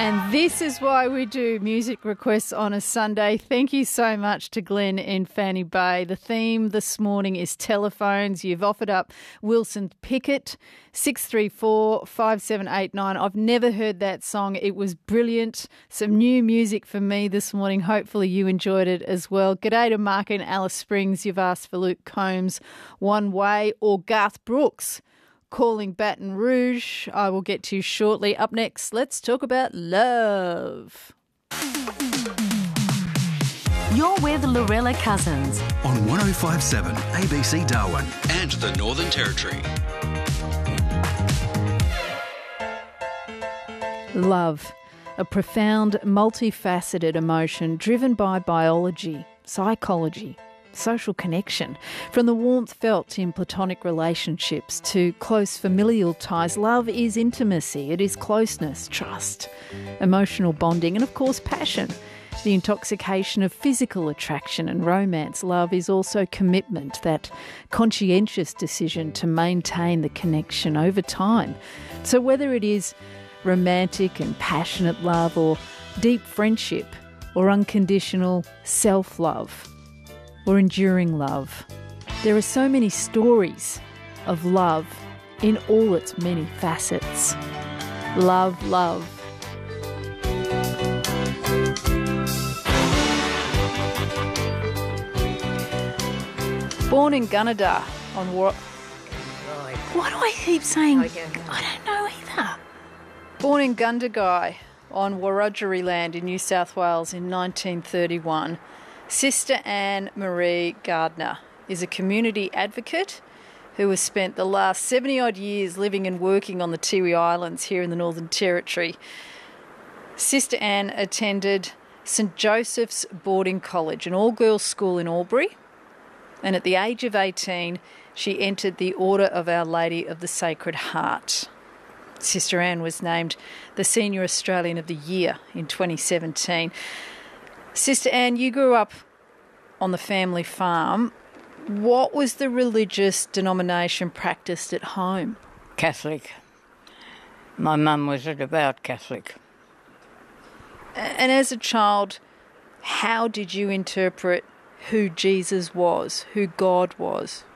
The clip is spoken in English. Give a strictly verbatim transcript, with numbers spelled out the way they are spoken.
And this is why we do music requests on a Sunday. Thank you so much to Glenn in Fanny Bay. The theme this morning is telephones. You've offered up Wilson Pickett, six three four, five seven eight nine. I've never heard that song. It was brilliant. Some new music for me this morning. Hopefully you enjoyed it as well. G'day to Mark in Alice Springs. You've asked for Luke Combs, One Way, or Garth Brooks, Calling Baton Rouge. I will get to you shortly. Up next, let's talk about love. You're with Lorella Cousins on one oh five point seven A B C Darwin and the Northern Territory. Love, a profound, multifaceted emotion driven by biology, psychology, social connection. From the warmth felt in platonic relationships to close familial ties, love is intimacy. It is closeness, trust, emotional bonding, and of course passion. The intoxication of physical attraction and romance. Love is also commitment, that conscientious decision to maintain the connection over time. So whether it is romantic and passionate love, or deep friendship, or unconditional self-love, or enduring love, there are so many stories of love in all its many facets. Love, love. Born in Gunnedah on War... Right. Why do I keep saying... I don't know. I don't know either. Born in Gundagai on Wiradjuri land in New South Wales in nineteen thirty-one, Sister Anne Marie Gardner is a community advocate who has spent the last seventy-odd years living and working on the Tiwi Islands here in the Northern Territory. Sister Anne attended St Joseph's Boarding College, an all-girls school in Albury, and at the age of eighteen, she entered the Order of Our Lady of the Sacred Heart. Sister Anne was named the Senior Australian of the Year in twenty seventeen. Sister Anne, you grew up on the family farm. What was the religious denomination practised at home? Catholic. My mum was a devout Catholic. And as a child, how did you interpret who Jesus was, who God was?